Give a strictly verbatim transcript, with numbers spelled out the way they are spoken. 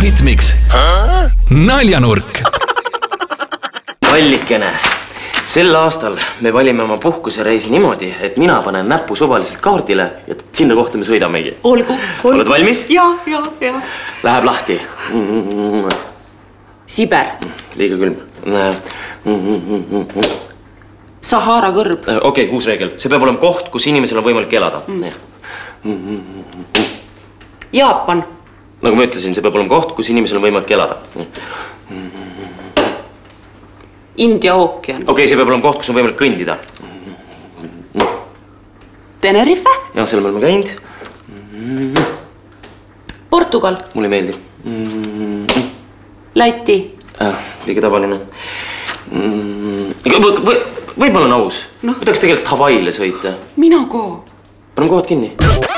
Logoritmiks naljanurk. Vallikene, sel aastal me valime oma puhkusereisi niimoodi, et mina panen näppu suvaliselt kaardile ja sinna kohta me sõidamegi. Olgu, olgu. Oled valmis? Ja, ja, ja. Läheb lahti. Siber. Liiga külm. Sahara kõrb. Okei, okay, uus reegel. See peab olema koht, kus inimesel on võimalik elada. Jaapan. Nagu ma ütlesin, see peab olema koht, kus inimesel on võimalik elada. India ookean. Okei, okay, see peab olema koht, kus on võimalik kõndida. Tenerife. Ja, selle me oleme käinud. Portugal. Mulle ei meeldi. Läti. Äh, liiga tavaline. Võib-olla on aus. Võtaks tegelikult Havaile sõita. Mina ka. Paneme kohad kinni.